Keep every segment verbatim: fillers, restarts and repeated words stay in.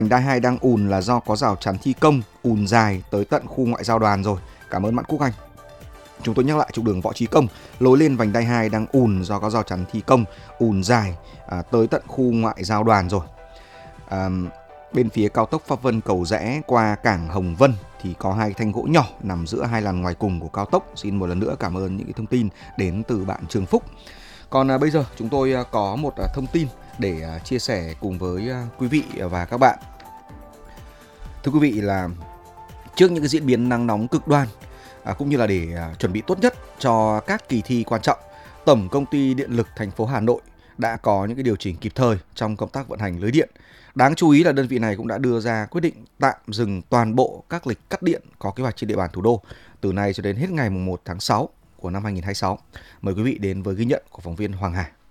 Vành đai hai đang ùn là do có rào chắn thi công ùn dài tới tận khu ngoại giao đoàn rồi. Cảm ơn bạn Quốc Anh. Chúng tôi nhắc lại, trục đường Võ Chí Công lối lên vành đai hai đang ùn do có rào chắn thi công ùn dài à, tới tận khu ngoại giao đoàn rồi. À, bên phía cao tốc Pháp Vân Cầu Giẽ qua cảng Hồng Vân thì có hai thanh gỗ nhỏ nằm giữa hai làn ngoài cùng của cao tốc. Xin một lần nữa cảm ơn những cái thông tin đến từ bạn Trường Phúc. Còn à, bây giờ chúng tôi à, có một à, thông tin để à, chia sẻ cùng với à, quý vị và các bạn. Thưa quý vị, là trước những cái diễn biến nắng nóng cực đoan à, cũng như là để à, chuẩn bị tốt nhất cho các kỳ thi quan trọng, Tổng Công ty Điện lực thành phố Hà Nội đã có những cái điều chỉnh kịp thời trong công tác vận hành lưới điện. Đáng chú ý là đơn vị này cũng đã đưa ra quyết định tạm dừng toàn bộ các lịch cắt điện có kế hoạch trên địa bàn thủ đô từ nay cho đến hết ngày mùng một tháng sáu của năm hai nghìn không trăm hai mươi sáu. Mời quý vị đến với ghi nhận của phóng viên Hoàng Hà.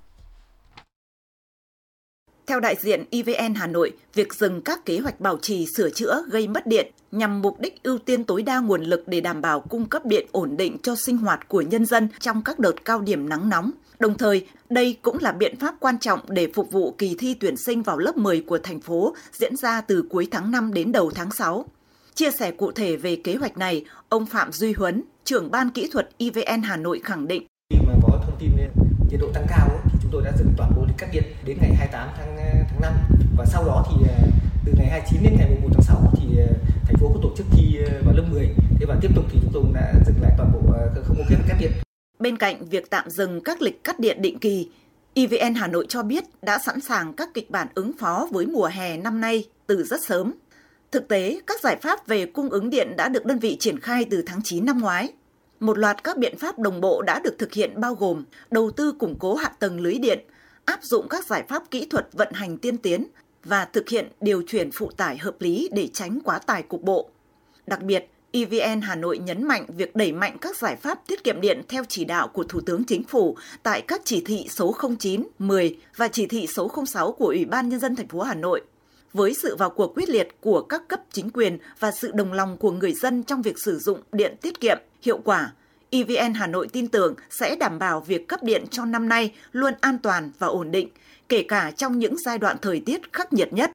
Theo đại diện e vê en Hà Nội, việc dừng các kế hoạch bảo trì sửa chữa gây mất điện nhằm mục đích ưu tiên tối đa nguồn lực để đảm bảo cung cấp điện ổn định cho sinh hoạt của nhân dân trong các đợt cao điểm nắng nóng. Đồng thời, đây cũng là biện pháp quan trọng để phục vụ kỳ thi tuyển sinh vào lớp mười của thành phố diễn ra từ cuối tháng năm đến đầu tháng sáu. Chia sẻ cụ thể về kế hoạch này, ông Phạm Duy Huấn, trưởng ban kỹ thuật e vê en Hà Nội khẳng định. Khi mà có thông tin nhiệt độ tăng cao thì chúng tôi đã dừng toàn bộ lịch cắt điện đến ngày hai mươi tám tháng năm, và sau đó thì từ ngày hai mươi chín đến ngày mùng một tháng sáu thì thành phố có tổ chức thi vào lớp mười. Thế và tiếp tục thì chúng tôi đã dừng lại toàn bộ, không có kế hoạch cắt điện. Bên cạnh việc tạm dừng các lịch cắt điện định kỳ, e vê en Hà Nội cho biết đã sẵn sàng các kịch bản ứng phó với mùa hè năm nay từ rất sớm. Thực tế, các giải pháp về cung ứng điện đã được đơn vị triển khai từ tháng chín năm ngoái. Một loạt các biện pháp đồng bộ đã được thực hiện bao gồm đầu tư củng cố hạ tầng lưới điện, áp dụng các giải pháp kỹ thuật vận hành tiên tiến và thực hiện điều chuyển phụ tải hợp lý để tránh quá tải cục bộ. Đặc biệt, e vê en Hà Nội nhấn mạnh việc đẩy mạnh các giải pháp tiết kiệm điện theo chỉ đạo của Thủ tướng Chính phủ tại các chỉ thị số không chín, mười và chỉ thị số không sáu của Ủy ban Nhân dân thành phố Hà Nội. Với sự vào cuộc quyết liệt của các cấp chính quyền và sự đồng lòng của người dân trong việc sử dụng điện tiết kiệm, hiệu quả, e vê en Hà Nội tin tưởng sẽ đảm bảo việc cấp điện cho năm nay luôn an toàn và ổn định, kể cả trong những giai đoạn thời tiết khắc nghiệt nhất.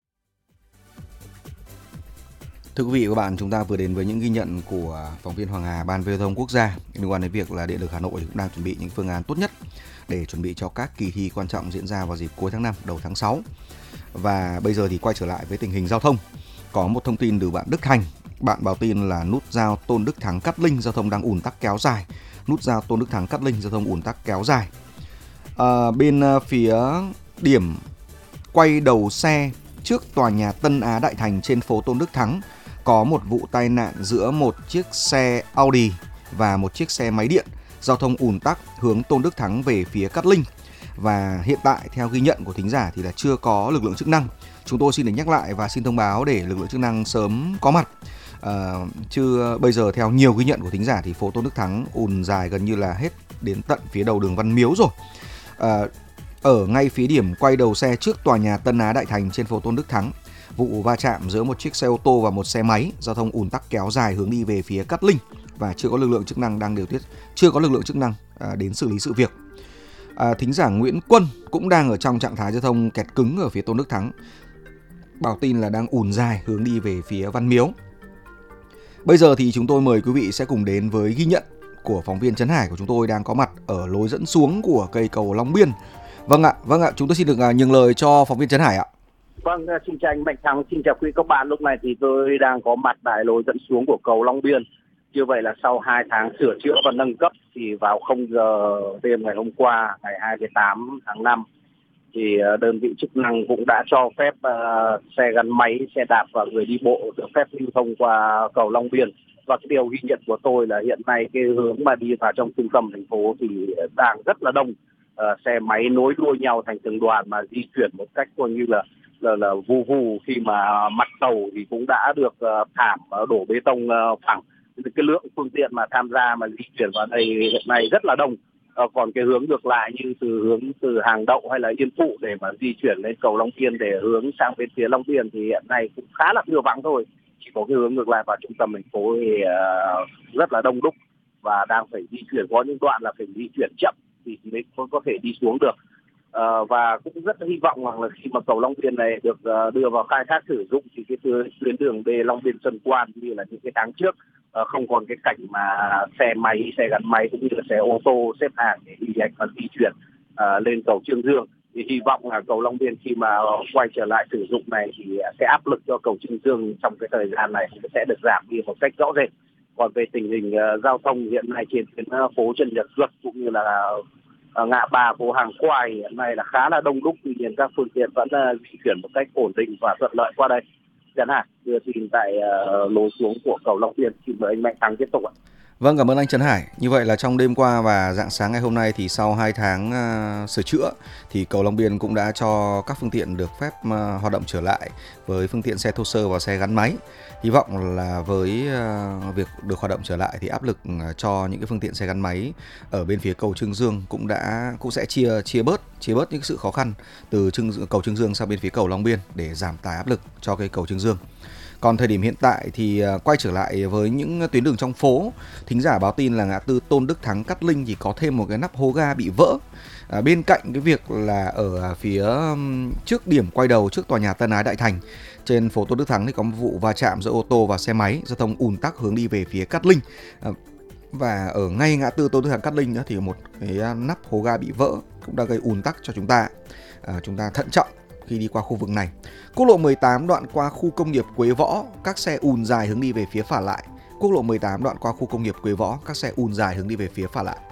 Thưa quý vị và các bạn, chúng ta vừa đến với những ghi nhận của phóng viên Hoàng Hà, Ban Viễn thông Quốc gia liên quan đến việc là Điện lực Hà Nội cũng đang chuẩn bị những phương án tốt nhất để chuẩn bị cho các kỳ thi quan trọng diễn ra vào dịp cuối tháng năm, đầu tháng sáu. Và bây giờ thì quay trở lại với tình hình giao thông. Có một thông tin từ bạn Đức Thành. Bạn báo tin là nút giao Tôn Đức Thắng Cát Linh giao thông đang ùn tắc kéo dài. Nút giao Tôn Đức Thắng Cát Linh giao thông ùn tắc kéo dài. À, bên phía điểm quay đầu xe trước tòa nhà Tân Á Đại Thành trên phố Tôn Đức Thắng có một vụ tai nạn giữa một chiếc xe Audi và một chiếc xe máy điện. Giao thông ùn tắc hướng Tôn Đức Thắng về phía Cát Linh. Và hiện tại theo ghi nhận của thính giả thì là chưa có lực lượng chức năng. Chúng tôi xin được nhắc lại và xin thông báo để lực lượng chức năng sớm có mặt. À, chứ bây giờ theo nhiều ghi nhận của thính giả thì phố Tôn Đức Thắng ùn dài gần như là hết đến tận phía đầu đường Văn Miếu rồi. À, ở ngay phía điểm quay đầu xe trước tòa nhà Tân Á Đại Thành trên phố Tôn Đức Thắng, vụ va chạm giữa một chiếc xe ô tô và một xe máy, giao thông ùn tắc kéo dài hướng đi về phía Cát Linh và chưa có lực lượng chức năng đang điều tiết, chưa có lực lượng chức năng à, đến xử lý sự việc. À, thính giả Nguyễn Quân cũng đang ở trong trạng thái giao thông kẹt cứng ở phía Tôn Đức Thắng, bảo tin là đang ùn dài hướng đi về phía Văn Miếu. Bây giờ thì chúng tôi mời quý vị sẽ cùng đến với ghi nhận của phóng viên Trấn Hải của chúng tôi đang có mặt ở lối dẫn xuống của cây cầu Long Biên. Vâng ạ, vâng ạ, chúng tôi xin được nhường lời cho phóng viên Trấn Hải ạ. Vâng, xin chào anh Mạnh Thắng, xin chào quý các bạn. Lúc này thì tôi đang có mặt tại lối dẫn xuống của cầu Long Biên. Như vậy là sau hai tháng sửa chữa và nâng cấp thì vào không giờ đêm ngày hôm qua, ngày hai mươi tám tháng năm, thì đơn vị chức năng cũng đã cho phép uh, xe gắn máy, xe đạp và người đi bộ được phép lưu thông qua cầu Long Biên. Và cái điều ghi nhận của tôi là hiện nay cái hướng mà đi vào trong trung tâm thành phố thì đang rất là đông. Uh, xe máy nối đuôi nhau thành từng đoàn mà di chuyển một cách coi như là là, là vù vù, khi mà mặt cầu thì cũng đã được uh, thảm uh, đổ bê tông uh, phẳng. Cái lượng phương tiện mà tham gia mà di chuyển vào đây hiện nay rất là đông. À, còn cái hướng ngược lại như từ hướng từ Hàng Đậu hay là Yên Phụ để mà di chuyển lên cầu Long Biên để hướng sang bên phía Long Biên thì hiện nay cũng khá là thưa vắng thôi. Chỉ có cái hướng ngược lại vào trung tâm thành phố thì uh, rất là đông đúc và đang phải di chuyển, có những đoạn là phải di chuyển chậm thì mới có, có thể đi xuống được. Uh, và cũng rất hy vọng rằng là khi mà cầu Long Biên này được uh, đưa vào khai thác sử dụng thì cái tuyến đường đê Long Biên Xuân Quan như là những cái tháng trước uh, không còn cái cảnh mà xe máy, xe gắn máy cũng như là xe ô tô xếp hàng để đi hành và di chuyển uh, lên cầu Trương Dương. Thì hy vọng là cầu Long Biên khi mà quay trở lại sử dụng này thì sẽ áp lực cho cầu Trương Dương trong cái thời gian này sẽ được giảm đi một cách rõ rệt. Còn về tình hình uh, giao thông hiện nay trên tuyến uh, phố Trần Nhật Duật cũng như là ở ngã ba phố Hàng Khoai hiện nay là khá là đông đúc, tuy nhiên các phương tiện vẫn uh, di chuyển một cách ổn định và thuận lợi qua đây. Chẳng hạn đưa tin tại uh, lối xuống của cầu Long Biên. Xin mời anh Mạnh Thắng tiếp tục ạ. Vâng, cảm ơn anh Trấn Hải. Như vậy là trong đêm qua và rạng sáng ngày hôm nay thì sau hai tháng uh, sửa chữa thì cầu Long Biên cũng đã cho các phương tiện được phép uh, hoạt động trở lại với phương tiện xe thô sơ và xe gắn máy. Hy vọng là với uh, việc được hoạt động trở lại thì áp lực uh, cho những cái phương tiện xe gắn máy ở bên phía cầu Trương Dương cũng đã cũng sẽ chia chia bớt chia bớt những sự khó khăn từ Trương, cầu Trương Dương sang bên phía cầu Long Biên để giảm tải áp lực cho cái cầu Trương Dương. Còn thời điểm hiện tại thì quay trở lại với những tuyến đường trong phố, thính giả báo tin là ngã tư Tôn Đức Thắng Cát Linh thì có thêm một cái nắp hố ga bị vỡ. À, bên cạnh cái việc là ở phía trước điểm quay đầu trước tòa nhà Tân Ái Đại Thành trên phố Tôn Đức Thắng thì có một vụ va chạm giữa ô tô và xe máy, giao thông ùn tắc hướng đi về phía Cát Linh. À, và ở ngay ngã tư Tôn Đức Thắng Cát Linh nữa thì một cái nắp hố ga bị vỡ cũng đã gây ùn tắc cho chúng ta. À, chúng ta thận trọng khi đi qua khu vực này. Quốc lộ mười tám đoạn qua khu công nghiệp Quế Võ, các xe ùn dài hướng đi về phía phả lại. Quốc lộ mười tám đoạn qua khu công nghiệp Quế Võ, các xe ùn dài hướng đi về phía phả lại.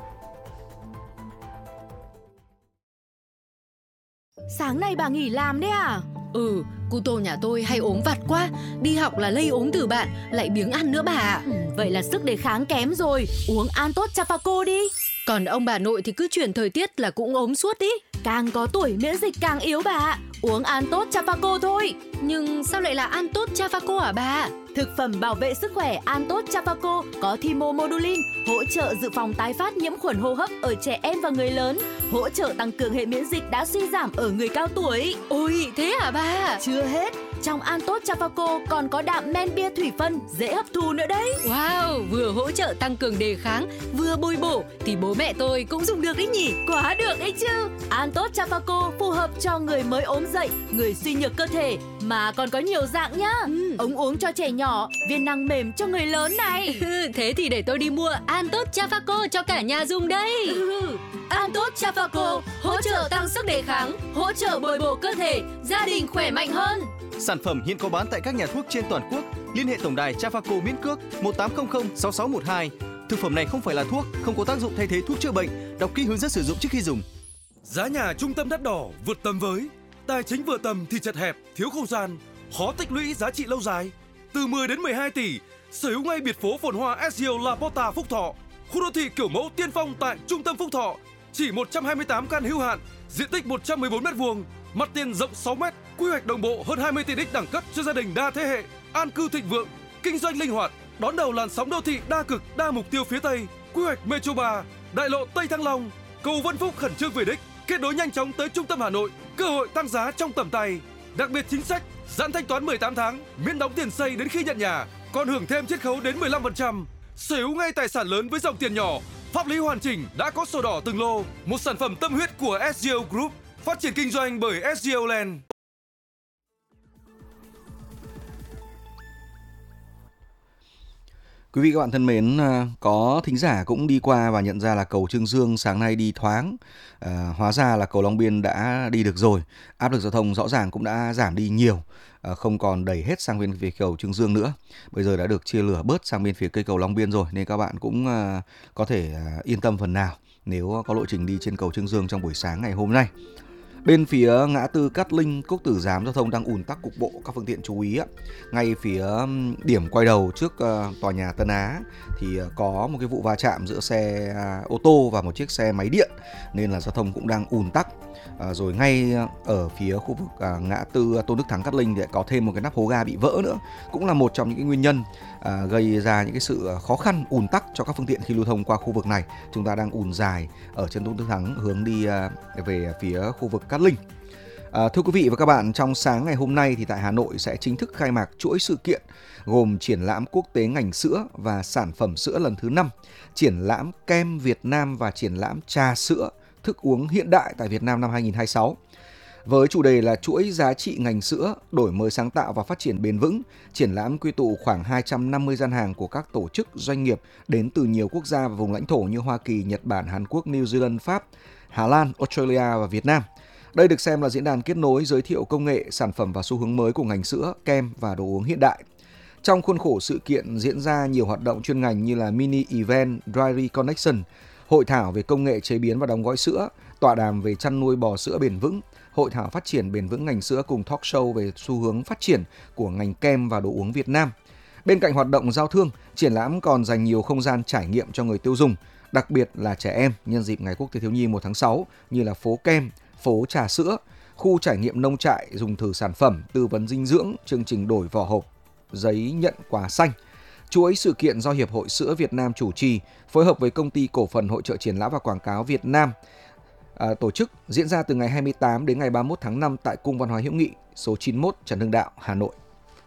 Sáng nay bà nghỉ làm đấy à? Ừ, cu tô nhà tôi hay ốm vặt quá, đi học là lây ốm từ bạn, lại biếng ăn nữa bà ạ. Ừ, vậy là sức đề kháng kém rồi, uống An Tốt Chafaco đi. Còn ông bà nội thì cứ chuyển thời tiết là cũng ốm suốt ý. Càng có tuổi miễn dịch càng yếu bà ạ. Uống An Tốt Chafaco thôi. Nhưng sao lại là An Tốt Chafaco hả bà? Thực phẩm bảo vệ sức khỏe An Tốt Chafaco có thymomodulin, hỗ trợ dự phòng tái phát nhiễm khuẩn hô hấp ở trẻ em và người lớn, hỗ trợ tăng cường hệ miễn dịch đã suy giảm ở người cao tuổi. Ôi, thế hả bà? Chưa hết, trong An Tốt Chafaco còn có đạm men bia thủy phân, dễ hấp thu nữa đấy. Wow, vừa hỗ trợ tăng cường đề kháng, vừa bồi bổ thì bố mẹ tôi cũng dùng được đấy nhỉ? Quá được đấy chứ. An Tốt Chafaco phù hợp cho người mới ốm dậy, người suy nhược cơ thể, mà còn có nhiều dạng nhá. Ừ. Ống uống cho trẻ nhỏ, viên năng mềm cho người lớn này. Thế thì để tôi đi mua An Tốt Chafaco cho cả nhà dùng đây. Ừ. An Tốt Chafaco hỗ trợ tăng sức đề kháng, hỗ trợ bồi bổ cơ thể, gia đình khỏe mạnh hơn. Sản phẩm hiện có bán tại các nhà thuốc trên toàn quốc. Liên hệ tổng đài Chafaco miễn cước một tám không không sáu sáu một hai. Thực phẩm này không phải là thuốc, không có tác dụng thay thế thuốc chữa bệnh. Đọc kỹ hướng dẫn sử dụng trước khi dùng. Giá nhà trung tâm đắt đỏ vượt tầm với, tài chính vừa tầm thì chật hẹp, thiếu không gian, khó tích lũy giá trị lâu dài. Từ mười đến mười hai tỷ, sở hữu ngay biệt phố phồn hoa ét giê o La Porta Phúc Thọ, khu đô thị kiểu mẫu tiên phong tại trung tâm Phúc Thọ, chỉ một trăm hai mươi tám căn hữu hạn, diện tích một trăm mười bốn mét vuông, mặt tiền rộng sáu mét, quy hoạch đồng bộ hơn hai mươi tiện ích đẳng cấp cho gia đình đa thế hệ, an cư thịnh vượng, kinh doanh linh hoạt, đón đầu làn sóng đô thị đa cực, đa mục tiêu phía Tây, quy hoạch Metro ba, đại lộ Tây Thăng Long, cầu Vân Phúc khẩn trương về đích, kết nối nhanh chóng tới trung tâm Hà Nội, cơ hội tăng giá trong tầm tay. Đặc biệt chính sách giãn thanh toán mười tám tháng, miễn đóng tiền xây đến khi nhận nhà, còn hưởng thêm chiết khấu đến mười lăm phần trăm. Sở hữu ngay tài sản lớn với dòng tiền nhỏ, pháp lý hoàn chỉnh, đã có sổ đỏ từng lô, một sản phẩm tâm huyết của ét giê o Group, phát triển kinh doanh bởi ét giê o Land. Quý vị các bạn thân mến, có thính giả cũng đi qua và nhận ra là cầu Trương Dương sáng nay đi thoáng. À, hóa ra là cầu Long Biên đã đi được rồi. Áp lực giao thông rõ ràng cũng đã giảm đi nhiều, à, không còn đẩy hết sang bên phía cầu Trương Dương nữa. Bây giờ đã được chia lửa bớt sang bên phía cây cầu Long Biên rồi, nên các bạn cũng à, có thể à, yên tâm phần nào nếu có lộ trình đi trên cầu Trương Dương trong buổi sáng ngày hôm nay. Bên phía ngã tư Cát Linh, Quốc Tử Giám giao thông đang ùn tắc cục bộ, các phương tiện chú ý ạ. Ngay phía điểm quay đầu trước uh, tòa nhà Tân Á thì uh, có một cái vụ va chạm giữa xe uh, ô tô và một chiếc xe máy điện, nên là giao thông cũng đang ùn tắc. Uh, rồi ngay ở phía khu vực uh, ngã tư Tôn Đức Thắng Cát Linh thì có thêm một cái nắp hố ga bị vỡ nữa, cũng là một trong những cái nguyên nhân uh, gây ra những cái sự khó khăn ùn tắc cho các phương tiện khi lưu thông qua khu vực này. Chúng ta đang ùn dài ở trên Tôn Đức Thắng hướng đi uh, về phía khu vực Cát Linh. À, thưa quý vị và các bạn, trong sáng ngày hôm nay thì tại Hà Nội sẽ chính thức khai mạc chuỗi sự kiện gồm triển lãm quốc tế ngành sữa và sản phẩm sữa lần thứ năm, triển lãm kem Việt Nam và triển lãm trà sữa thức uống hiện đại tại Việt Nam năm hai không hai sáu. Với chủ đề là chuỗi giá trị ngành sữa, đổi mới sáng tạo và phát triển bền vững, triển lãm quy tụ khoảng hai trăm năm mươi gian hàng của các tổ chức, doanh nghiệp đến từ nhiều quốc gia và vùng lãnh thổ như Hoa Kỳ, Nhật Bản, Hàn Quốc, New Zealand, Pháp, Hà Lan, Australia và Việt Nam. Đây được xem là diễn đàn kết nối, giới thiệu công nghệ, sản phẩm và xu hướng mới của ngành sữa, kem và đồ uống hiện đại. Trong khuôn khổ sự kiện diễn ra nhiều hoạt động chuyên ngành như là mini event Dairy Connection, hội thảo về công nghệ chế biến và đóng gói sữa, tọa đàm về chăn nuôi bò sữa bền vững, hội thảo phát triển bền vững ngành sữa cùng talk show về xu hướng phát triển của ngành kem và đồ uống Việt Nam. Bên cạnh hoạt động giao thương, triển lãm còn dành nhiều không gian trải nghiệm cho người tiêu dùng, đặc biệt là trẻ em nhân dịp Ngày Quốc tế Thiếu nhi một tháng sáu như là phố kem, phố trà sữa, khu trải nghiệm nông trại dùng thử sản phẩm, tư vấn dinh dưỡng, chương trình đổi vỏ hộp, giấy nhận quà xanh. Chuỗi sự kiện do Hiệp hội Sữa Việt Nam chủ trì, phối hợp với Công ty Cổ phần Hội chợ Triển lãm và Quảng cáo Việt Nam à, tổ chức, diễn ra từ ngày hai mươi tám đến ngày ba mươi mốt tháng năm tại Cung Văn hóa Hữu nghị, số chín mươi mốt Trần Hưng Đạo, Hà Nội.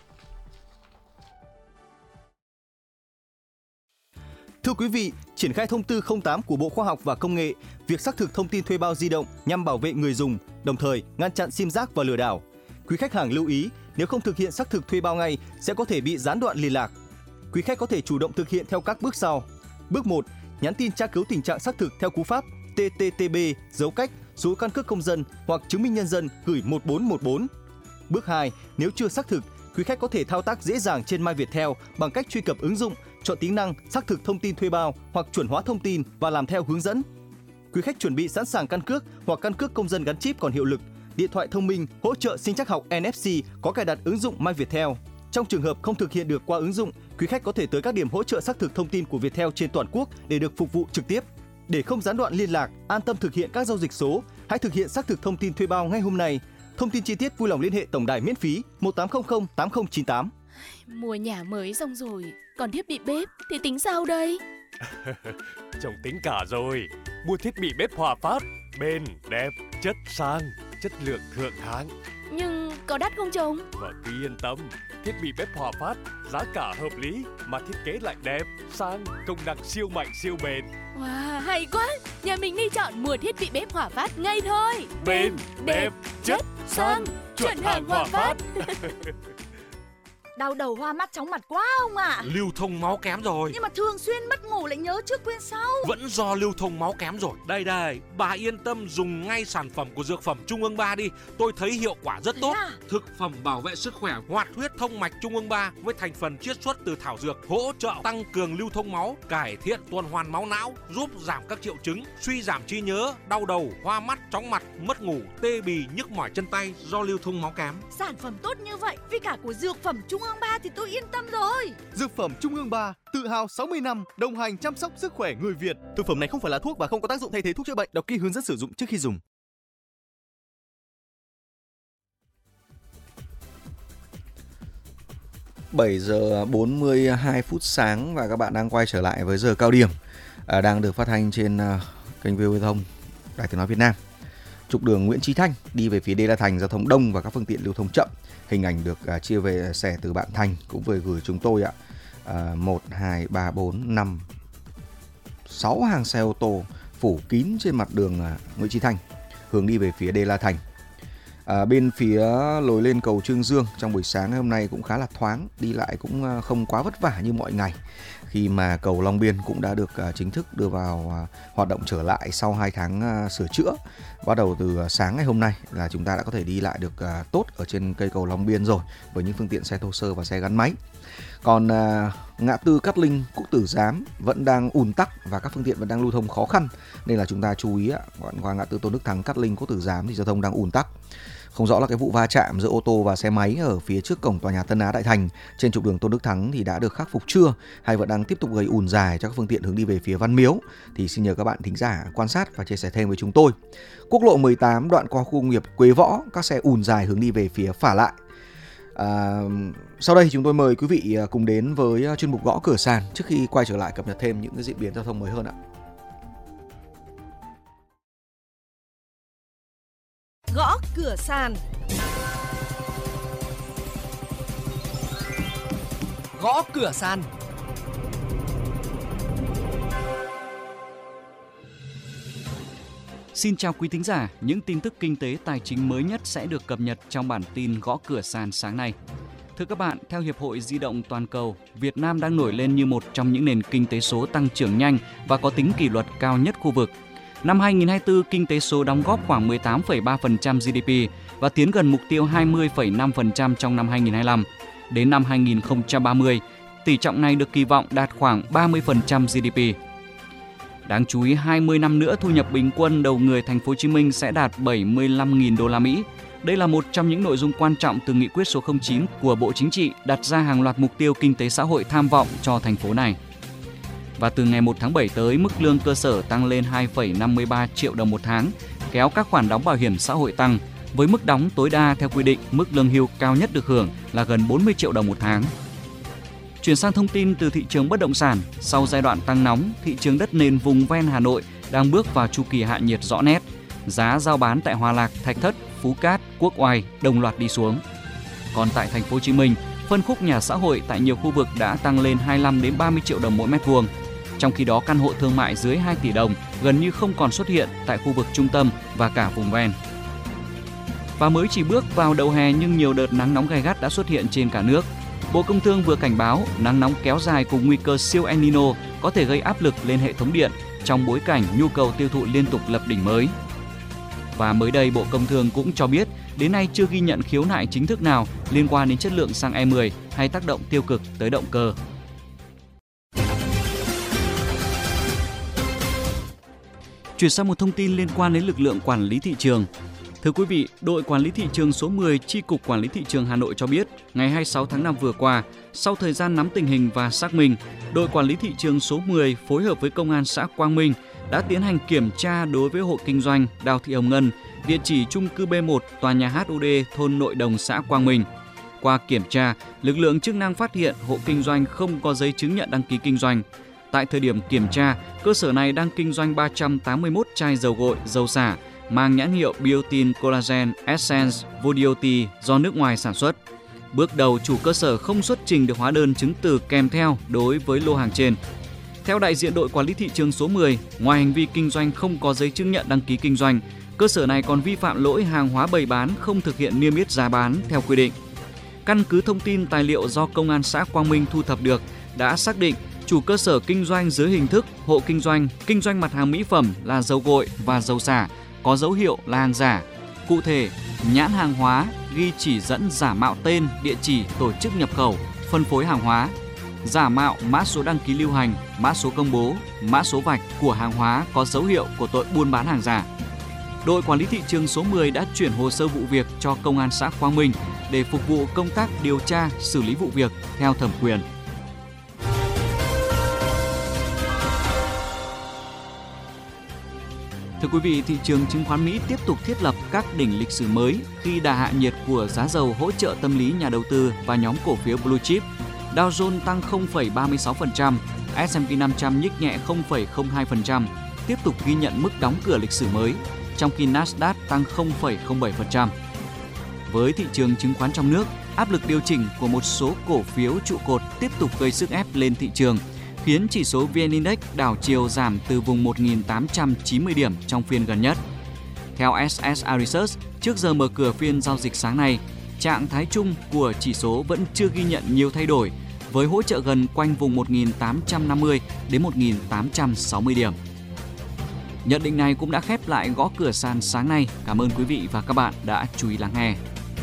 Thưa quý vị, triển khai thông tư không tám của Bộ Khoa học và Công nghệ, việc xác thực thông tin thuê bao di động nhằm bảo vệ người dùng, đồng thời ngăn chặn sim rác và lừa đảo. Quý khách hàng lưu ý, nếu không thực hiện xác thực thuê bao ngay sẽ có thể bị gián đoạn liên lạc. Quý khách có thể chủ động thực hiện theo các bước sau. Bước một, nhắn tin tra cứu tình trạng xác thực theo cú pháp T T T B dấu cách số căn cước công dân hoặc chứng minh nhân dân gửi một bốn một bốn. Bước hai, nếu chưa xác thực, quý khách có thể thao tác dễ dàng trên My Viettel bằng cách truy cập ứng dụng, chọn tính năng xác thực thông tin thuê bao hoặc chuẩn hóa thông tin và làm theo hướng dẫn. Quý khách chuẩn bị sẵn sàng căn cước hoặc căn cước công dân gắn chip còn hiệu lực, điện thoại thông minh hỗ trợ sinh trắc học N F C có cài đặt ứng dụng My Viettel. Trong trường hợp không thực hiện được qua ứng dụng, quý khách có thể tới các điểm hỗ trợ xác thực thông tin của Viettel trên toàn quốc để được phục vụ trực tiếp. Để không gián đoạn liên lạc, an tâm thực hiện các giao dịch số, hãy thực hiện xác thực thông tin thuê bao ngay hôm nay. Thông tin chi tiết vui lòng liên hệ tổng đài miễn phí một tám không không tám không chín tám. Mua nhà mới xong rồi, còn thiết bị bếp thì tính sao đây? Chồng tính cả rồi. Mua thiết bị bếp Hòa Phát, bền, đẹp, chất sang, chất lượng thượng hạng. Nhưng có đắt không chồng? Vợ cứ yên tâm, thiết bị bếp Hòa Phát giá cả hợp lý mà thiết kế lại đẹp, sang, công năng siêu mạnh siêu bền. Wow, hay quá! Nhà mình đi chọn mua thiết bị bếp Hòa Phát ngay thôi. Bền, đẹp, chất, sang, chuẩn hàng Hòa Phát. Đau đầu hoa mắt chóng mặt quá ông ạ. À. Lưu thông máu kém rồi. Nhưng mà thường xuyên mất ngủ lại nhớ trước quên sau. Vẫn do lưu thông máu kém rồi. Đây đây, bà yên tâm dùng ngay sản phẩm của dược phẩm Trung ương ba đi. Tôi thấy hiệu quả rất tốt. À? Thực phẩm bảo vệ sức khỏe hoạt huyết thông mạch Trung ương ba với thành phần chiết xuất từ thảo dược, hỗ trợ tăng cường lưu thông máu, cải thiện tuần hoàn máu não, giúp giảm các triệu chứng suy giảm trí nhớ, đau đầu, hoa mắt, chóng mặt, mất ngủ, tê bì, nhức mỏi chân tay do lưu thông máu kém. Sản phẩm tốt như vậy, với cả của dược phẩm Trung ương ba thì tôi yên tâm rồi. Dược phẩm Trung ương ba, tự hào sáu mươi năm đồng hành chăm sóc sức khỏe người Việt. Thực phẩm này không phải là thuốc và không có tác dụng thay thế thuốc chữa bệnh. Đọc kỹ hướng dẫn sử dụng trước khi dùng. bảy giờ bốn mươi hai phút sáng và các bạn đang quay trở lại với giờ cao điểm à, đang được phát thanh trên uh, kênh vê o vê Thông, Đài Tiếng nói Việt Nam. Trục đường Nguyễn Chí Thanh đi về phía Đê La Thành giao thông đông và các phương tiện lưu thông chậm. Hình ảnh được uh, chia về sẻ từ bạn Thành cũng vừa gửi chúng tôi ạ. Uh, một, hai, ba, bốn, năm, sáu hàng xe ô tô phủ kín trên mặt đường uh, Nguyễn Chí Thanh hướng đi về phía Đê La Thành. À, bên phía lối lên cầu Trương Dương trong buổi sáng ngày hôm nay cũng khá là thoáng, đi lại cũng không quá vất vả như mọi ngày khi mà cầu Long Biên cũng đã được uh, chính thức đưa vào uh, hoạt động trở lại sau hai tháng uh, sửa chữa. Bắt đầu từ uh, sáng ngày hôm nay là chúng ta đã có thể đi lại được uh, tốt ở trên cây cầu Long Biên rồi với những phương tiện xe thô sơ và xe gắn máy. Còn uh, ngã tư Cát Linh, Quốc Tử Giám vẫn đang ùn tắc và các phương tiện vẫn đang lưu thông khó khăn, nên là chúng ta chú ý ạ, qua ngã tư Tôn Đức Thắng, Cát Linh, Quốc Tử Giám thì giao thông đang ùn tắc. Không rõ là cái vụ va chạm giữa ô tô và xe máy ở phía trước cổng tòa nhà Tân Á Đại Thành trên trục đường Tôn Đức Thắng thì đã được khắc phục chưa, hay vẫn đang tiếp tục gây ùn dài cho các phương tiện hướng đi về phía Văn Miếu, thì xin nhờ các bạn thính giả quan sát và chia sẻ thêm với chúng tôi. Quốc lộ mười tám đoạn qua khu công nghiệp Quế Võ, các xe ùn dài hướng đi về phía phả lại. À, sau đây chúng tôi mời quý vị cùng đến với chuyên mục Gõ Cửa Sàn trước khi quay trở lại cập nhật thêm những cái diễn biến giao thông mới hơn ạ. Gõ Cửa Sàn. Gõ Cửa Sàn. Xin chào quý thính giả, những tin tức kinh tế tài chính mới nhất sẽ được cập nhật trong bản tin Gõ Cửa Sàn sáng nay. Thưa các bạn, theo Hiệp hội Di động Toàn cầu, Việt Nam đang nổi lên như một trong những nền kinh tế số tăng trưởng nhanh và có tính kỷ luật cao nhất khu vực. Năm hai không hai tư, kinh tế số đóng góp khoảng mười tám phẩy ba phần trăm giê đê pê và tiến gần mục tiêu hai mươi phẩy năm phần trăm trong năm hai không hai lăm. Đến năm hai không ba mươi, tỷ trọng này được kỳ vọng đạt khoảng ba mươi phần trăm giê đê pê. Đáng chú ý, hai mươi năm nữa thu nhập bình quân đầu người thành phố Hồ Chí Minh sẽ đạt bảy mươi lăm nghìn đô la Mỹ. Đây là một trong những nội dung quan trọng từ nghị quyết số không chín của Bộ Chính trị đặt ra hàng loạt mục tiêu kinh tế xã hội tham vọng cho thành phố này. Và từ ngày một tháng bảy tới, mức lương cơ sở tăng lên hai phẩy năm mươi ba triệu đồng một tháng, kéo các khoản đóng bảo hiểm xã hội tăng. Với mức đóng tối đa theo quy định, mức lương hưu cao nhất được hưởng là gần bốn mươi triệu đồng một tháng. Chuyển sang thông tin từ thị trường bất động sản, sau giai đoạn tăng nóng, thị trường đất nền vùng ven Hà Nội đang bước vào chu kỳ hạ nhiệt rõ nét. Giá giao bán tại Hòa Lạc, Thạch Thất, Phú Cát, Quốc Oai đồng loạt đi xuống. Còn tại thành phố Hồ Chí Minh, phân khúc nhà xã hội tại nhiều khu vực đã tăng lên hai mươi lăm đến ba mươi triệu đồng mỗi mét vuông. Trong khi đó, căn hộ thương mại dưới hai tỷ đồng gần như không còn xuất hiện tại khu vực trung tâm và cả vùng ven. Và mới chỉ bước vào đầu hè nhưng nhiều đợt nắng nóng gay gắt đã xuất hiện trên cả nước. Bộ Công Thương vừa cảnh báo nắng nóng kéo dài cùng nguy cơ siêu El Nino có thể gây áp lực lên hệ thống điện trong bối cảnh nhu cầu tiêu thụ liên tục lập đỉnh mới. Và mới đây, Bộ Công Thương cũng cho biết đến nay chưa ghi nhận khiếu nại chính thức nào liên quan đến chất lượng xăng E mười hay tác động tiêu cực tới động cơ. Chuyển sang một thông tin liên quan đến lực lượng quản lý thị trường. Thưa quý vị, đội quản lý thị trường số mười Chi cục Quản lý thị trường Hà Nội cho biết, ngày hai mươi sáu tháng năm vừa qua, sau thời gian nắm tình hình và xác minh, đội quản lý thị trường số mười phối hợp với công an xã Quang Minh đã tiến hành kiểm tra đối với hộ kinh doanh Đào Thị Hồng Ngân, địa chỉ chung cư B một, tòa nhà hát u đê, thôn Nội Đồng, xã Quang Minh. Qua kiểm tra, lực lượng chức năng phát hiện hộ kinh doanh không có giấy chứng nhận đăng ký kinh doanh. Tại thời điểm kiểm tra, cơ sở này đang kinh doanh ba trăm tám mươi mốt chai dầu gội, dầu xả mang nhãn hiệu Biotin Collagen Essence Vodioti do nước ngoài sản xuất. Bước đầu, chủ cơ sở không xuất trình được hóa đơn chứng từ kèm theo đối với lô hàng trên. Theo đại diện đội quản lý thị trường số mười, ngoài hành vi kinh doanh không có giấy chứng nhận đăng ký kinh doanh, cơ sở này còn vi phạm lỗi hàng hóa bày bán không thực hiện niêm yết giá bán theo quy định. Căn cứ thông tin tài liệu do công an xã Quang Minh thu thập được, đã xác định chủ cơ sở kinh doanh dưới hình thức hộ kinh doanh, kinh doanh mặt hàng mỹ phẩm là dầu gội và dầu xả, có dấu hiệu là hàng giả. Cụ thể, nhãn hàng hóa ghi chỉ dẫn giả mạo tên, địa chỉ, tổ chức nhập khẩu, phân phối hàng hóa, giả mạo mã số đăng ký lưu hành, mã số công bố, mã số vạch của hàng hóa có dấu hiệu của tội buôn bán hàng giả. Đội quản lý thị trường số mười đã chuyển hồ sơ vụ việc cho công an xã Quang Minh để phục vụ công tác điều tra, xử lý vụ việc theo thẩm quyền. Thưa quý vị, thị trường chứng khoán Mỹ tiếp tục thiết lập các đỉnh lịch sử mới khi đà hạ nhiệt của giá dầu hỗ trợ tâm lý nhà đầu tư và nhóm cổ phiếu Blue Chip. Dow Jones tăng không phẩy ba mươi sáu phần trăm, ét and pê năm trăm nhích nhẹ không phẩy không hai phần trăm, tiếp tục ghi nhận mức đóng cửa lịch sử mới, trong khi Nasdaq tăng không phẩy không bảy phần trăm. Với thị trường chứng khoán trong nước, áp lực điều chỉnh của một số cổ phiếu trụ cột tiếp tục gây sức ép lên thị trường, khiến chỉ số vê en Index đảo chiều giảm từ vùng một nghìn tám trăm chín mươi điểm trong phiên gần nhất. Theo ét ét i Research, trước giờ mở cửa phiên giao dịch sáng nay, trạng thái chung của chỉ số vẫn chưa ghi nhận nhiều thay đổi, với hỗ trợ gần quanh vùng một nghìn tám trăm năm mươi đến một nghìn tám trăm sáu mươi điểm. Nhận định này cũng đã khép lại gõ cửa sàn sáng nay. Cảm ơn quý vị và các bạn đã chú ý lắng nghe.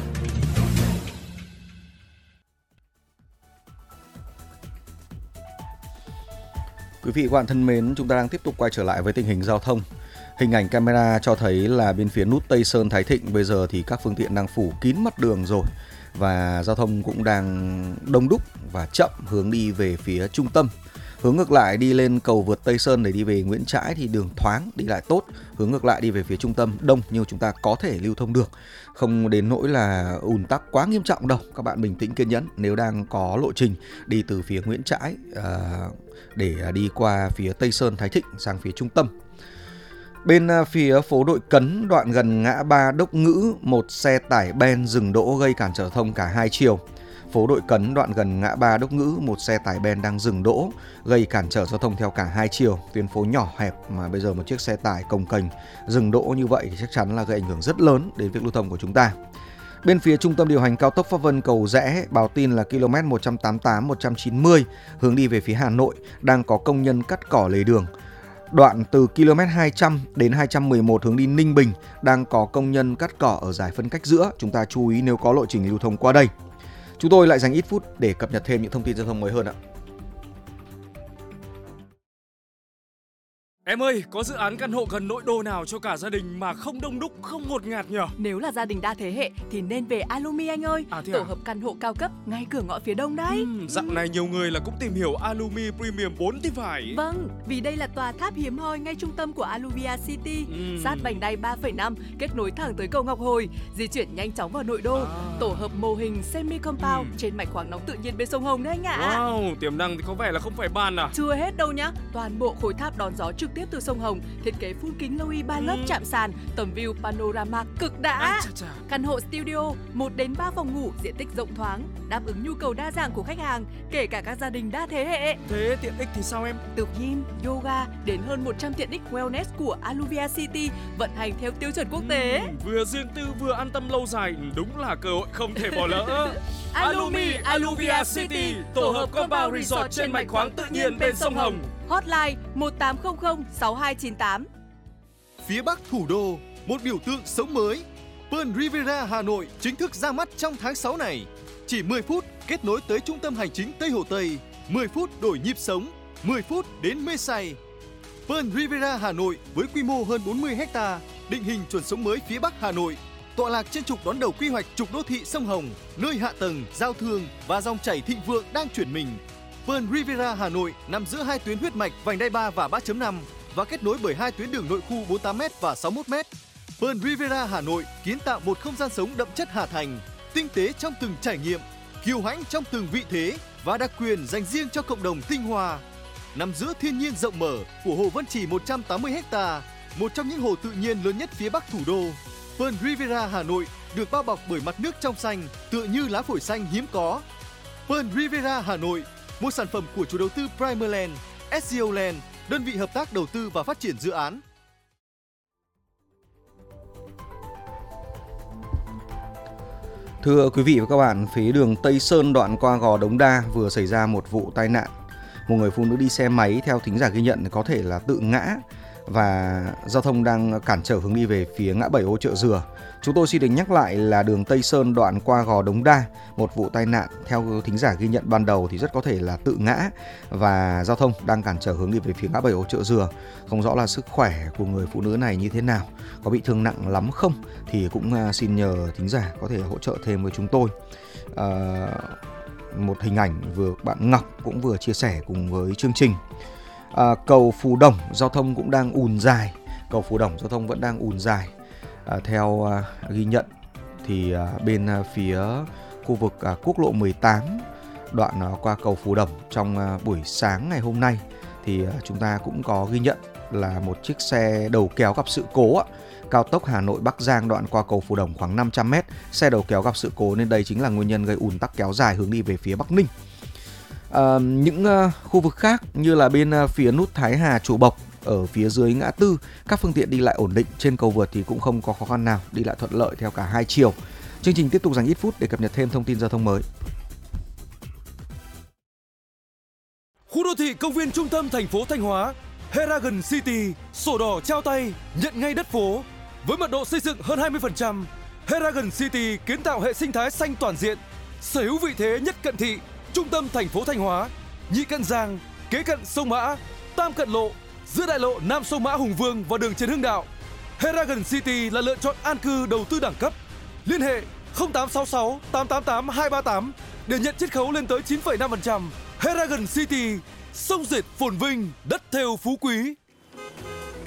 Quý vị và các bạn thân mến, chúng ta đang tiếp tục quay trở lại với tình hình giao thông. Hình ảnh camera cho thấy là bên phía nút Tây Sơn Thái Thịnh bây giờ thì các phương tiện đang phủ kín mặt đường rồi. Và giao thông cũng đang đông đúc và chậm hướng đi về phía trung tâm. Hướng ngược lại đi lên cầu vượt Tây Sơn để đi về Nguyễn Trãi thì đường thoáng, đi lại tốt. Hướng ngược lại đi về phía trung tâm đông nhưng chúng ta có thể lưu thông được. Không đến nỗi là ùn tắc quá nghiêm trọng đâu. Các bạn bình tĩnh kiên nhẫn nếu đang có lộ trình đi từ phía Nguyễn Trãi à, để đi qua phía Tây Sơn Thái Thịnh sang phía trung tâm. Bên phía phố Đội Cấn, đoạn gần ngã ba Đốc Ngữ, một xe tải ben dừng đỗ gây cản trở giao thông cả hai chiều. phố Đội Cấn đoạn gần ngã ba Đốc Ngữ, một xe tải ben đang dừng đỗ gây cản trở giao thông theo cả hai chiều. Tuyến phố nhỏ hẹp mà bây giờ một chiếc xe tải cồng kềnh dừng đỗ như vậy thì chắc chắn là gây ảnh hưởng rất lớn đến việc lưu thông của chúng ta. Bên phía trung tâm điều hành cao tốc Pháp Vân Cầu Giẽ báo tin là km một trăm tám mươi tám một trăm chín mươi hướng đi về phía Hà Nội đang có công nhân cắt cỏ lề đường. Đoạn từ km hai trăm đến hai trăm mười một hướng đi Ninh Bình đang có công nhân cắt cỏ ở giải phân cách giữa. Chúng ta chú ý nếu có lộ trình lưu thông qua đây. Chúng tôi lại dành ít phút để cập nhật thêm những thông tin giao thông mới hơn ạ. Em ơi, có dự án căn hộ gần nội đô nào cho cả gia đình mà không đông đúc, không ngột ngạt nhỉ? Nếu là gia đình đa thế hệ thì nên về Alumi anh ơi. À, Tổ à? hợp căn hộ cao cấp ngay cửa ngõ phía đông đấy. Uhm, dạo này nhiều người là cũng tìm hiểu Alumi Premium bốn thì phải. Vâng, vì đây là tòa tháp hiếm hoi ngay trung tâm của Aluvia City, uhm. sát vành đai ba phẩy năm, kết nối thẳng tới cầu Ngọc Hồi, di chuyển nhanh chóng vào nội đô. À. Tổ hợp mô hình semi compound uhm. trên mạch khoáng nóng tự nhiên bên sông Hồng đấy anh ạ. Wow, tiềm năng thì có vẻ là không phải bàn à? Chưa hết đâu nhá, toàn bộ khối tháp đón gió trực tiếp từ sông Hồng. Thiết kế phun kính Loui ba lớp chạm sàn, tầm view panorama cực đã. À, chà, chà. Căn hộ studio một đến ba phòng ngủ, diện tích rộng thoáng, đáp ứng nhu cầu đa dạng của khách hàng, kể cả các gia đình đa thế hệ. Thế tiện ích thì sao em? Từ gym, yoga đến hơn một trăm tiện ích wellness của Aluvia City vận hành theo tiêu chuẩn quốc tế. Uhm, vừa riêng tư vừa an tâm lâu dài, đúng là cơ hội không thể bỏ lỡ. Alumi Aluvia City, tổ hợp compound resort trên mạch khoáng tự nhiên bên sông Hồng. Hotline một tám không không sáu hai chín tám. Phía Bắc thủ đô, một biểu tượng sống mới. Pearl Riviera Hà Nội chính thức ra mắt trong tháng sáu này. Chỉ mười phút kết nối tới trung tâm hành chính Tây Hồ Tây, mười phút đổi nhịp sống, mười phút đến mê say. Pearl Riviera Hà Nội với quy mô hơn bốn mươi héc ta, định hình chuẩn sống mới phía Bắc Hà Nội, tọa lạc trên trục đón đầu quy hoạch trục đô thị sông Hồng, nơi hạ tầng, giao thương và dòng chảy thịnh vượng đang chuyển mình. Pearl Riviera Hà Nội nằm giữa hai tuyến huyết mạch vành đai ba và ba chấm năm và kết nối bởi hai tuyến đường nội khu bốn mươi tám mét và sáu mươi mốt mét. Pearl Riviera Hà Nội kiến tạo một không gian sống đậm chất Hà Thành, tinh tế trong từng trải nghiệm, kiêu hãnh trong từng vị thế và đặc quyền dành riêng cho cộng đồng tinh hoa. Nằm giữa thiên nhiên rộng mở của hồ Vân Trì một trăm tám mươi héc ta, một trong những hồ tự nhiên lớn nhất phía Bắc thủ đô, Pearl Riviera Hà Nội được bao bọc bởi mặt nước trong xanh tựa như lá phổi xanh hiếm có. Pearl Riviera Hà Nội, một sản phẩm của chủ đầu tư Primerland, ét xê o Land, đơn vị hợp tác đầu tư và phát triển dự án. Thưa quý vị và các bạn, phía đường Tây Sơn đoạn qua Gò Đống Đa vừa xảy ra một vụ tai nạn. Một người phụ nữ đi xe máy theo thính giả ghi nhận có thể là tự ngã và giao thông đang cản trở hướng đi về phía ngã bảy Ô Chợ Dừa. Chúng tôi xin được nhắc lại là đường Tây Sơn đoạn qua Gò Đống Đa, một vụ tai nạn theo thính giả ghi nhận ban đầu thì rất có thể là tự ngã và giao thông đang cản trở hướng đi về phía ngã bảy Ô Chợ Dừa. Không rõ là sức khỏe của người phụ nữ này như thế nào, có bị thương nặng lắm không thì cũng xin nhờ thính giả có thể hỗ trợ thêm với chúng tôi. À, một hình ảnh vừa bạn Ngọc cũng vừa chia sẻ cùng với chương trình. À, cầu Phù Đồng giao thông cũng đang ùn dài, cầu Phù Đồng giao thông vẫn đang ùn dài. À, theo à, ghi nhận thì à, bên à, phía khu vực à, quốc lộ mười tám đoạn à, qua cầu Phù Đồng trong à, buổi sáng ngày hôm nay thì à, chúng ta cũng có ghi nhận là một chiếc xe đầu kéo gặp sự cố ạ. Cao tốc Hà Nội Bắc Giang đoạn qua cầu Phù Đồng khoảng năm trăm mét, xe đầu kéo gặp sự cố nên đây chính là nguyên nhân gây ùn tắc kéo dài hướng đi về phía Bắc Ninh. À, những uh, khu vực khác như là bên uh, phía nút Thái Hà Chùa Bộc ở phía dưới ngã tư, các phương tiện đi lại ổn định, trên cầu vượt thì cũng không có khó khăn nào, đi lại thuận lợi theo cả hai chiều. Chương trình tiếp tục dành ít phút để cập nhật thêm thông tin giao thông mới. Khu đô thị công viên trung tâm thành phố Thanh Hóa, Heragon City, sổ đỏ trao tay, nhận ngay đất phố. Với mật độ xây dựng hơn hai mươi phần trăm, Heragon City kiến tạo hệ sinh thái xanh toàn diện, sở hữu vị thế nhất cận thị, trung tâm thành phố Thanh Hóa, nhị cận Giang, kế cận sông Mã, tam cận lộ, giữa đại lộ Nam sông Mã Hùng Vương và đường Trần Hưng Đạo. Heragon City là lựa chọn an cư đầu tư đẳng cấp. Liên hệ không tám sáu sáu tám tám tám hai ba tám để nhận chiết khấu lên tới chín phẩy năm phần trăm. Heragon City, sông dệt phồn vinh, đất thêu phú quý. Anh ơi,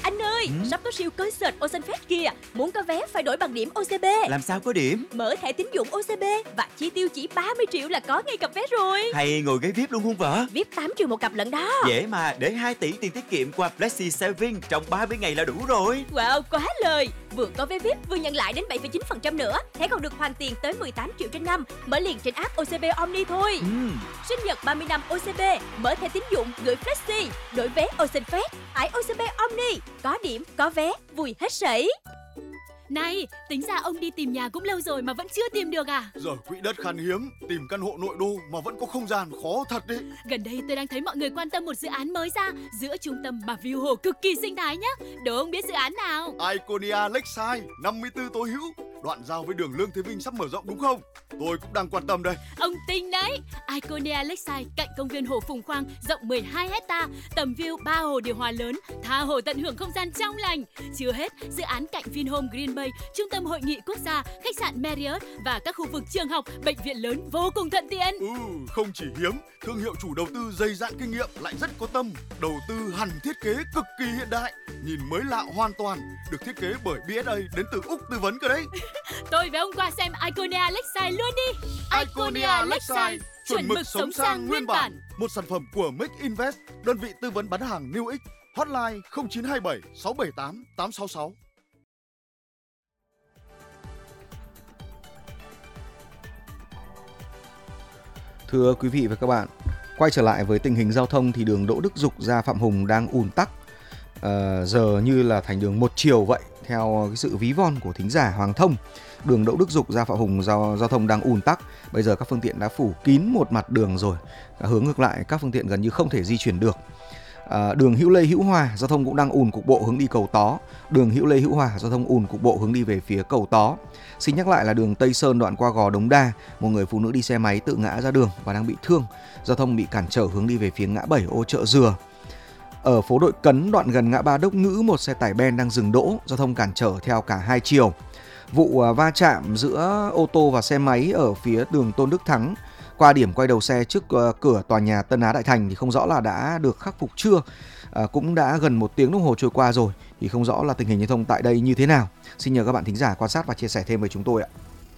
ơi, ừ? sắp có siêu concert Ocean Fest kìa. Muốn có vé phải đổi bằng điểm ô xê bê. Làm sao có điểm? Mở thẻ tín dụng ô xê bê và chi tiêu chỉ ba mươi triệu là có ngay cặp vé rồi. Hay ngồi ghế vi ai pi luôn không vợ? vi ai pi tám triệu một cặp lận đó. Dễ mà, để hai tỷ tiền tiết kiệm qua Flexi Saving trong ba mươi ngày là đủ rồi. Wow, quá lời. Vừa có vé vi ai pi vừa nhận lại đến bảy phẩy chín phần trăm nữa. Thẻ còn được hoàn tiền tới mười tám triệu trên năm. Mở liền trên app ô xê bê Omni thôi. ừ. Sinh nhật ba mươi năm ô xê bê, mở thẻ tín dụng gửi Flexi, đổi vé Ocean Fest, tải ô xê bê Omni, có điểm, có vé, vui hết sảy. Này, tính ra ông đi tìm nhà cũng lâu rồi mà vẫn chưa tìm được à? Giờ quỹ đất khan hiếm, tìm căn hộ nội đô mà vẫn có không gian khó thật đấy. Gần đây tôi đang thấy mọi người quan tâm một dự án mới ra giữa trung tâm và view hồ cực kỳ sinh thái nhá. Đố ông biết dự án nào? Iconia Lakeside, năm mươi tư Tô Hữu, đoạn giao với đường Lương Thế Vinh sắp mở rộng đúng không? Tôi cũng đang quan tâm đây. Ông tinh đấy. Iconia Lakeside cạnh công viên hồ Phùng Khoang, rộng mười hai héc ta, tầm view ba hồ điều hòa lớn, tha hồ tận hưởng không gian trong lành. Chưa hết, dự án cạnh Vinhome Green Bay, trung tâm hội nghị quốc gia, khách sạn Marriott và các khu vực trường học, bệnh viện lớn vô cùng thuận tiện. Ừ, không chỉ hiếm, thương hiệu chủ đầu tư dày dạn kinh nghiệm lại rất có tâm, đầu tư hẳn thiết kế cực kỳ hiện đại, nhìn mới lạ hoàn toàn, được thiết kế bởi bê ét a đến từ Úc tư vấn cơ đấy. Tôi với ông qua xem Iconia Lakeside luôn đi. Iconia Lakeside, chuẩn mực sống sang nguyên bản. Một sản phẩm của Make Invest, đơn vị tư vấn bán hàng New X. Hotline không chín hai bảy sáu bảy tám tám sáu sáu. Thưa quý vị và các bạn, quay trở lại với tình hình giao thông thì đường Đỗ Đức Dục ra Phạm Hùng đang ùn tắc, à, giờ như là thành đường một chiều vậy. Theo cái sự ví von của thính giả Hoàng Thông, đường Đỗ Đức Dục ra Phạm Hùng giao, giao thông đang ùn tắc. Bây giờ các phương tiện đã phủ kín một mặt đường rồi, à, hướng ngược lại các phương tiện gần như không thể di chuyển được. À, đường Hữu Lê Hữu Hòa giao thông cũng đang ùn cục bộ hướng đi Cầu Tó. Đường Hữu Lê Hữu Hòa giao thông ùn cục bộ hướng đi về phía Cầu Tó. Xin nhắc lại là đường Tây Sơn đoạn qua Gò Đống Đa, một người phụ nữ đi xe máy tự ngã ra đường và đang bị thương. Giao thông bị cản trở hướng đi về phía ngã bảy ô Chợ Dừa. Ở phố Đội Cấn đoạn gần ngã ba Đốc Ngữ, một xe tải ben đang dừng đỗ, giao thông cản trở theo cả hai chiều. Vụ va chạm giữa ô tô và xe máy ở phía đường Tôn Đức Thắng qua điểm quay đầu xe trước cửa tòa nhà Tân Á Đại Thành thì không rõ là đã được khắc phục chưa. À, cũng đã gần một tiếng đồng hồ trôi qua rồi thì không rõ là tình hình giao thông tại đây như thế nào. Xin nhờ các bạn thính giả quan sát và chia sẻ thêm với chúng tôi ạ.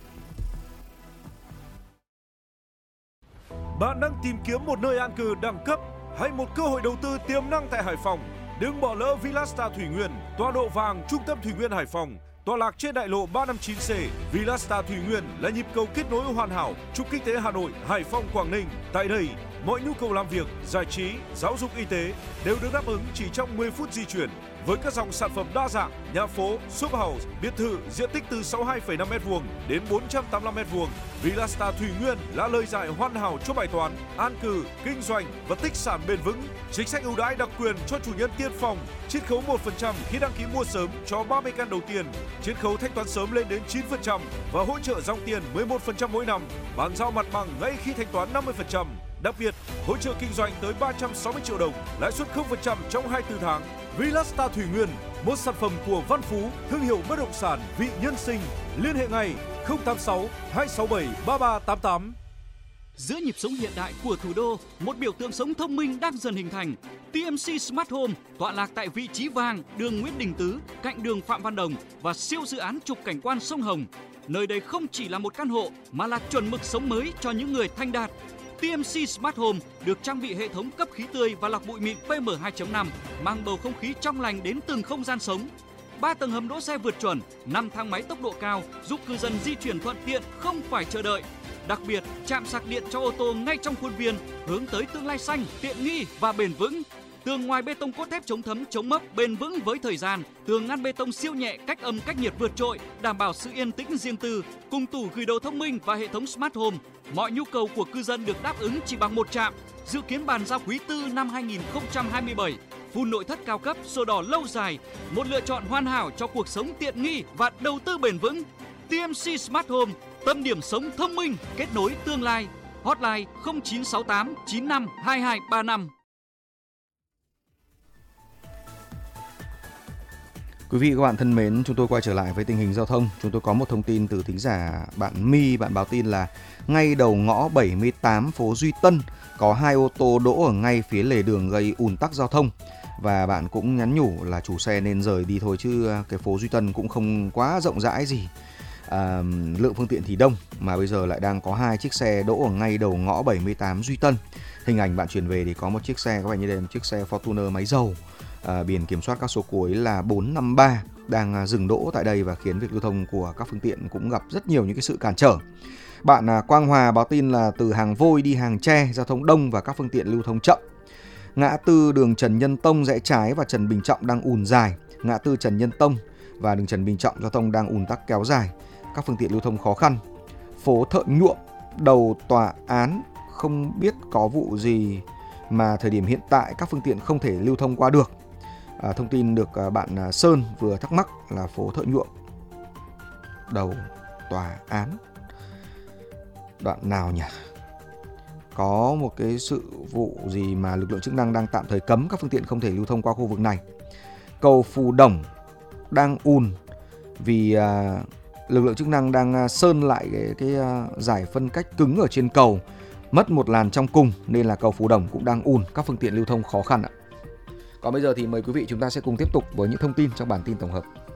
Bạn đang tìm kiếm một nơi an cư đẳng cấp hay một cơ hội đầu tư tiềm năng tại Hải Phòng? Đừng bỏ lỡ Villasta Thủy Nguyên, tọa độ vàng trung tâm Thủy Nguyên Hải Phòng. Tọa lạc trên đại lộ ba năm chín C, Villasta Thủy Nguyên là nhịp cầu kết nối hoàn hảo trục kinh tế Hà Nội, Hải Phòng, Quảng Ninh. Tại đây, mọi nhu cầu làm việc, giải trí, giáo dục, y tế đều được đáp ứng chỉ trong mười phút di chuyển. Với các dòng sản phẩm đa dạng, nhà phố, shop house, biệt thự diện tích từ sáu mươi hai phẩy năm mét vuông đến bốn trăm tám mươi lăm mét vuông, Villasta Thủy Nguyên là lời giải hoàn hảo cho bài toán an cư, kinh doanh và tích sản bền vững. Chính sách ưu đãi đặc quyền cho chủ nhân tiên phong, chiết khấu một phần trăm khi đăng ký mua sớm cho ba mươi căn đầu tiên, chiết khấu thanh toán sớm lên đến chín phần trăm và hỗ trợ dòng tiền mười một phần trăm mỗi năm, bàn giao mặt bằng ngay khi thanh toán năm mươi phần trăm. Đặc biệt, hỗ trợ kinh doanh tới ba trăm sáu mươi triệu đồng, lãi suất không phần trăm trong hai mươi tư tháng. Villasta Thủy Nguyên, một sản phẩm của Văn Phú, thương hiệu bất động sản vị nhân sinh. Liên hệ ngay không tám sáu hai sáu bảy ba ba tám tám. Giữa nhịp sống hiện đại của thủ đô, một biểu tượng sống thông minh đang dần hình thành. tê em xê Smart Home tọa lạc tại vị trí vàng, đường Nguyễn Đình Tứ, cạnh đường Phạm Văn Đồng và siêu dự án trục cảnh quan sông Hồng. Nơi đây không chỉ là một căn hộ mà là chuẩn mực sống mới cho những người thanh đạt. tê em xê Smart Home được trang bị hệ thống cấp khí tươi và lọc bụi mịn pê em hai chấm năm, mang bầu không khí trong lành đến từng không gian sống. ba tầng hầm đỗ xe vượt chuẩn, năm thang máy tốc độ cao giúp cư dân di chuyển thuận tiện không phải chờ đợi. Đặc biệt, trạm sạc điện cho ô tô ngay trong khuôn viên, hướng tới tương lai xanh, tiện nghi và bền vững. Tường ngoài bê tông cốt thép chống thấm, chống mốc, bền vững với thời gian. Tường ngăn bê tông siêu nhẹ, cách âm, cách nhiệt vượt trội, đảm bảo sự yên tĩnh riêng tư. Cùng tủ gửi đồ thông minh và hệ thống Smart Home, mọi nhu cầu của cư dân được đáp ứng chỉ bằng một trạm. Dự kiến bàn giao quý tư năm hai nghìn không trăm hai mươi bảy. Phun nội thất cao cấp, sổ đỏ lâu dài, một lựa chọn hoàn hảo cho cuộc sống tiện nghi và đầu tư bền vững. tê em xê Smart Home, tâm điểm sống thông minh, kết nối tương lai. Hotline không chín sáu tám chín năm hai hai ba năm. Quý vị và các bạn thân mến, chúng tôi quay trở lại với tình hình giao thông. Chúng tôi có một thông tin từ thính giả bạn My, bạn báo tin là ngay đầu ngõ bảy mươi tám phố Duy Tân có hai ô tô đỗ ở ngay phía lề đường gây ùn tắc giao thông. và bạn cũng nhắn nhủ là chủ xe nên rời đi thôi, chứ cái phố Duy Tân cũng không quá rộng rãi gì. À, lượng phương tiện thì đông mà bây giờ lại đang có hai chiếc xe đỗ ở ngay đầu ngõ bảy mươi tám Duy Tân. Hình ảnh bạn chuyển về thì có một chiếc xe có vẻ như đây là một chiếc xe Fortuner máy dầu, à, biển kiểm soát các số cuối là bốn năm ba đang dừng đỗ tại đây và khiến việc lưu thông của các phương tiện cũng gặp rất nhiều những cái sự cản trở. Bạn Quang Hòa báo tin là từ Hàng Vôi đi Hàng Tre giao thông đông và các phương tiện lưu thông chậm. Ngã tư đường Trần Nhân Tông rẽ trái và Trần Bình Trọng đang ùn dài. Ngã tư Trần Nhân Tông và đường Trần Bình Trọng giao thông đang ùn tắc kéo dài, các phương tiện lưu thông khó khăn. Phố Thợ Nhuộm đầu tòa án không biết có vụ gì mà thời điểm hiện tại các phương tiện không thể lưu thông qua được. À, thông tin được bạn Sơn vừa thắc mắc là phố Thợ Nhuộm đầu tòa án đoạn nào nhỉ? Có một cái sự vụ gì mà lực lượng chức năng đang tạm thời cấm các phương tiện không thể lưu thông qua khu vực này. Cầu Phù Đồng đang ùn vì à, lực lượng chức năng đang sơn lại cái, cái à, giải phân cách cứng ở trên cầu, mất một làn trong cùng nên là cầu Phù Đồng cũng đang ùn, các phương tiện lưu thông khó khăn ạ. Còn bây giờ thì mời quý vị chúng ta sẽ cùng tiếp tục với những thông tin trong bản tin tổng hợp.